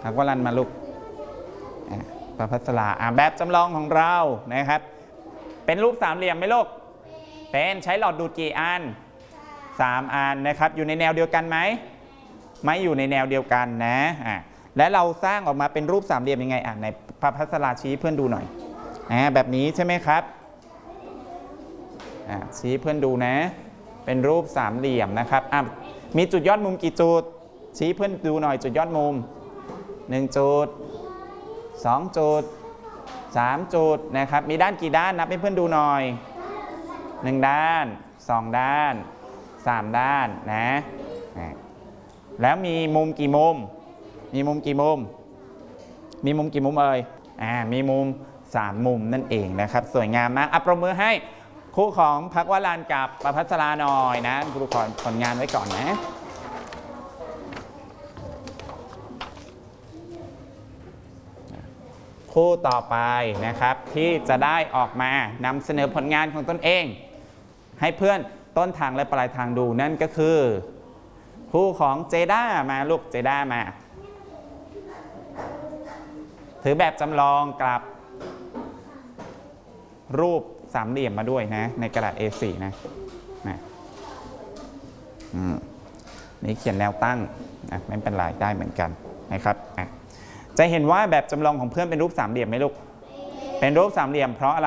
พักวรันมาลูกประภัสราแบบจำลองของเรานะครับเป็นรูปสามเหลี่ยมไหมลูกเป็นใช้หลอดดูดกี่อัน3 อันนะครับอยู่ในแนวเดียวกันไหมไม่อยู่ในแนวเดียวกันนะและเราสร้างออกมาเป็นรูปสามเหลี่ยมยังไงในประภัสราชี้เพื่อนดูหน่อยแบบนี้ใช่ไหมครับชี้เพื่อนดูนะเป็นรูปสามเหลี่ยมนะครับมีจุดยอดมุมกี่จุดชี้เพื่อนดูหน่อยจุดยอดมุม1 จุด2 จุด3 จุดนะครับมีด้านกี่ด้านนับให้เพื่อนดูหน่อย1 ด้าน2 ด้าน3 ด้านนะแล้วมีมุมกี่มุมมีมุมกี่มุมมีมุมกี่มุมมีมุม3 มุมนั่นเองนะครับสวยงามมากปรบมือให้ครูของพักวรันกับประภัสราหน่อยนะครูขอผลงานไว้ก่อนนะคู่ต่อไปนะครับที่จะได้ออกมานำเสนอผลงานของตนเองให้เพื่อนต้นทางและปลายทางดูนั่นก็คือคู่ของเจด้ามาลูกเจด้ามาถือแบบจำลองกับรูปสามเหลี่ยมมาด้วยนะในกระดาษ A4 นะนี่เขียนแนวตั้งไม่เป็นไรได้เหมือนกันนะครับจะเห็นว่าแบบจำลองของเพื่อนเป็นรูปสามเหลี่ยมไหมลูกเป็นรูปสามเหลี่ยมเพราะอะไร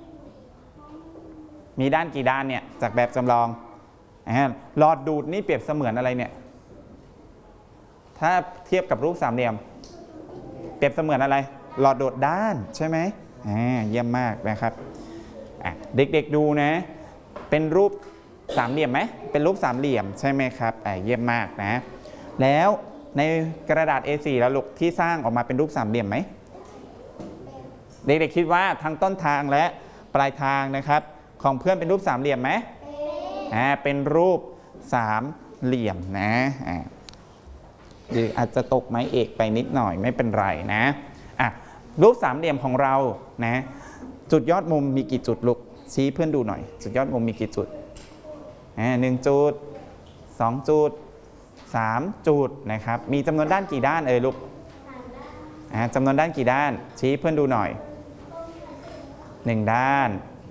มีด้านกี่ด้านเนี่ยจากแบบจำลองหลอดดูดนี่เปรียบเสมือนอะไรเนี่ยถ้าเทียบกับรูปสามเหลี่ยมเปรียบเสมือนอะไรหลอดดูดด้านใช่ไหมเยี่ยมมากนะครับเด็กๆดูนะเป็นรูปสามเหลี่ยมไหมเป็นรูปสามเหลี่ยมใช่ไหมครับเยี่ยมมากนะแล้วในกระดาษ A4 แล้วลูกที่สร้างออกมาเป็นรูปสามเหลี่ยมไหมเด็กๆคิดว่าทั้งต้นทางและปลายทางนะครับของเพื่อนเป็นรูปสามเหลี่ยมไหมเป็นรูปสามเหลี่ยมนะหรืออาจจะตกไม้เอกไปนิดหน่อยไม่เป็นไรนะรูปสามเหลี่ยมของเรานะจุดยอดมุมมีกี่จุดลูกชี้เพื่อนดูหน่อยจุดยอดมุมมีกี่จุด1 จุด2 จุด3 จุดนะครับมีจำนวนด้านกี่ด้านลูกจำนวนด้านกี่ด้านชี้เพื่อนดูหน่อย1 ด้าน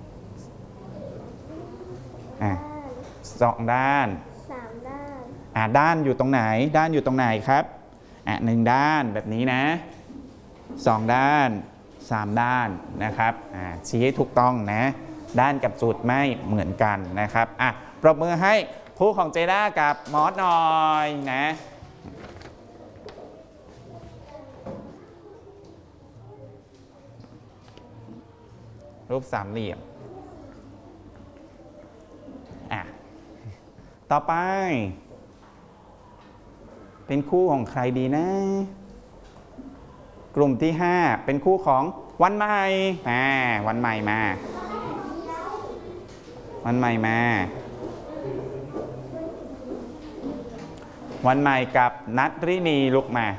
2 ด้าน 3 ด้านด้านอยู่ตรงไหนด้านอยู่ตรงไหนครับ1 ด้านแบบนี้นะ2 ด้าน3 ด้านนะครับชี้ให้ถูกต้องนะด้านกับจุดไม่เหมือนกันนะครับปรบมือให้คู่ของเจด้ากับมอสหน่อยนะรูปสามเหลี่ยมต่อไปเป็นคู่ของใครดีนะกลุ่มที่5เป็นคู่ของวันใหม่วันใหม่มาวันใหม่มาวันใหม่กับนัทรินีลุกมา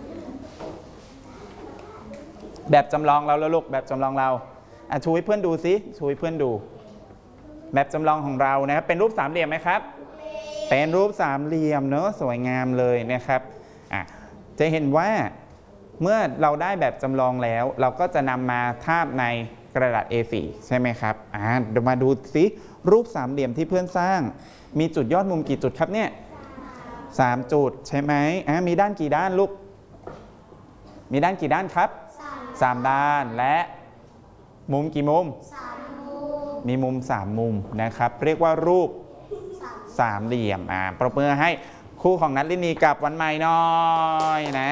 แบบจำลองเราแล้วลูกแบบจำลองเราชูให้เพื่อนดูสิชูให้เพื่อนดูแบบจำลองของเรานะครับเป็นรูปสามเหลี่ยมไหมครับเป็นรูปสามเหลี่ยมเนอะสวยงามเลยนะครับจะเห็นว่าเมื่อเราได้แบบจำลองแล้วเราก็จะนำมาทาบในกระดาษ A4 ใช่ไหมครับเดี๋ยวมาดูสิรูปสามเหลี่ยมที่เพื่อนสร้างมีจุดยอดมุมกี่จุดครับเนี่ย3 จุดใช่ไหมมีด้านกี่ด้านลูกมีด้านกี่ด้านครับ3 ด้านและมุมกี่มุมมีมุม3 มุมนะครับเรียกว่ารูปสามเหลี่ยมปรบมือให้คู่ของนัทรินีกับวันใหม่หน่อยนะ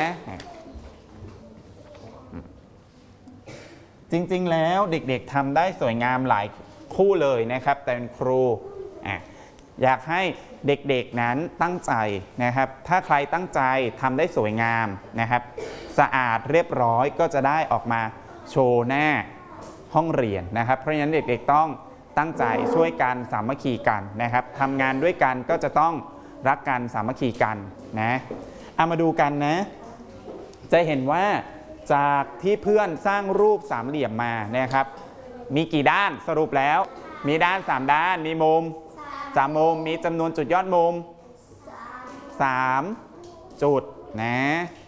จริงๆแล้วเด็กๆทำได้สวยงามหลายคู่เลยนะครับแต่เป็นครูอยากให้เด็กๆนั้นตั้งใจนะครับถ้าใครตั้งใจทำได้สวยงามนะครับสะอาดเรียบร้อยก็จะได้ออกมาโชว์หน้าห้องเรียนนะครับเพราะฉะนั้นเด็กๆต้องตั้งใจช่วยกันสามัคคีกันนะครับทำงานด้วยกันก็จะต้องรักกันสามัคคีกันนะมาดูกันนะจะเห็นว่าจากที่เพื่อนสร้างรูปสามเหลี่ยมมานะครับมีกี่ด้านสรุปแล้วมีด้าน3 ด้านมีมุม3 มุมมีจำนวนจุดยอดมุม3 จุดนะ